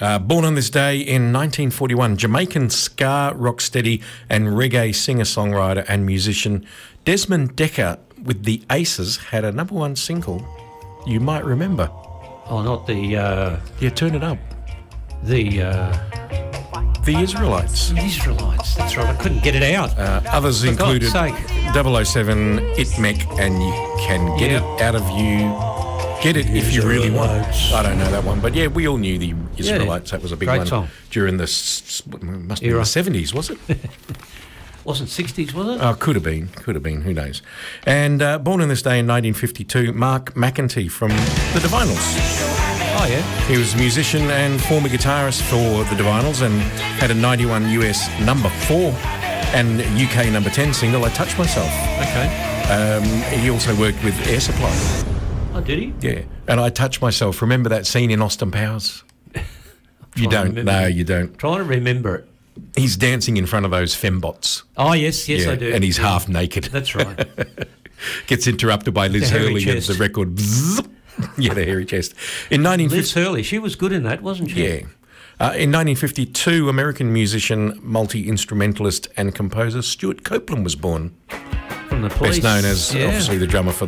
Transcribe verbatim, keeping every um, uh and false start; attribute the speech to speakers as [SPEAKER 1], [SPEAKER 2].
[SPEAKER 1] Uh, born on this day in nineteen forty-one, Jamaican ska, rocksteady and reggae singer-songwriter and musician Desmond Dekker with the Aces had a number one single you might remember.
[SPEAKER 2] Oh, not the... Uh,
[SPEAKER 1] yeah, turn it up.
[SPEAKER 2] The... Uh,
[SPEAKER 1] the Israelites.
[SPEAKER 2] The Israelites, that's right. I couldn't get it out.
[SPEAKER 1] Uh, others
[SPEAKER 2] For
[SPEAKER 1] included
[SPEAKER 2] God's sake.
[SPEAKER 1] double oh seven, Itmek and You Can Get
[SPEAKER 2] Yep.
[SPEAKER 1] It Out of You... Get it if you really want. I don't know that one, but yeah, we all knew the Israelites.
[SPEAKER 2] Yeah,
[SPEAKER 1] that was a big
[SPEAKER 2] great
[SPEAKER 1] one
[SPEAKER 2] song.
[SPEAKER 1] during the s- must be
[SPEAKER 2] Era.
[SPEAKER 1] the seventies, was it?
[SPEAKER 2] Wasn't sixties, was it?
[SPEAKER 1] Oh, could have been, could have been. Who knows? And uh, born on this day in nineteen fifty-two, Mark McEntee from the Divinyls.
[SPEAKER 2] Oh yeah.
[SPEAKER 1] He was a musician and former guitarist for the Divinyls and had a ninety-one U S number four and U K number ten single, "I Touch Myself."
[SPEAKER 2] Okay.
[SPEAKER 1] Um, he also worked with Air Supply.
[SPEAKER 2] Oh, did he?
[SPEAKER 1] Yeah, and I Touch Myself. Remember that scene in Austin Powers? You don't? No,
[SPEAKER 2] it.
[SPEAKER 1] you don't.
[SPEAKER 2] Trying to remember it.
[SPEAKER 1] He's dancing in front of those fembots.
[SPEAKER 2] Oh, yes, yes,
[SPEAKER 1] yeah,
[SPEAKER 2] I do.
[SPEAKER 1] And he's
[SPEAKER 2] yeah.
[SPEAKER 1] half naked.
[SPEAKER 2] That's right.
[SPEAKER 1] Gets interrupted by Liz
[SPEAKER 2] The hairy
[SPEAKER 1] Hurley as
[SPEAKER 2] chest.
[SPEAKER 1] the record. Bzzz. Yeah, the hairy chest. In nineteen fifty,
[SPEAKER 2] Liz Hurley, she was good in that, wasn't she?
[SPEAKER 1] yeah. Uh, in nineteen fifty-two, American musician, multi-instrumentalist and composer Stuart Copeland was born.
[SPEAKER 2] From the Police.
[SPEAKER 1] Best known as,
[SPEAKER 2] yeah.
[SPEAKER 1] obviously, the drummer for